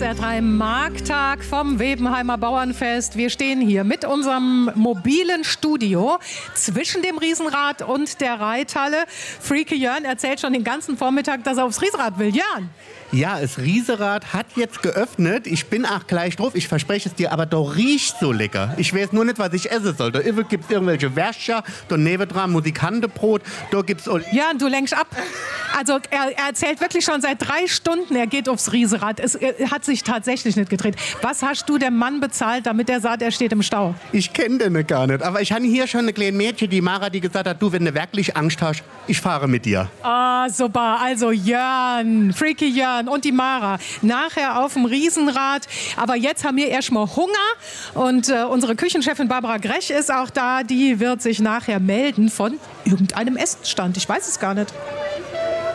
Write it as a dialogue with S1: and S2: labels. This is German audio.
S1: SR3 Markttag vom Webenheimer Bauernfest. Wir stehen hier mit unserem mobilen Studio zwischen dem Riesenrad und der Reithalle. Freaky Jörn erzählt schon den ganzen Vormittag, dass er aufs Riesenrad will. Jörn!
S2: Ja, das Riesenrad hat jetzt geöffnet. Ich bin auch gleich drauf. Ich verspreche es dir, aber da riecht so lecker. Ich weiß nur nicht, was ich essen soll. Da gibt es irgendwelche Würstchen, da neben dran Musikantenbrot, da gibt es...
S1: Jörn, du lenkst ab. Also er erzählt wirklich schon seit 3 Stunden, er geht aufs Riesenrad. Es hat sich tatsächlich nicht gedreht. Was hast du dem Mann bezahlt, damit er sagt, er steht im Stau?
S2: Ich kenne den gar nicht. Aber ich habe hier schon eine kleine Mädchen, die Mara, die gesagt hat, du, wenn du wirklich Angst hast, ich fahre mit dir.
S1: Ah, super. Also Jörn, Freaky Jörn und die Mara. Nachher auf dem Riesenrad. Aber jetzt haben wir erstmal Hunger. Und unsere Küchenchefin Barbara Grech ist auch da. Die wird sich nachher melden von irgendeinem Essensstand. Ich weiß es gar nicht.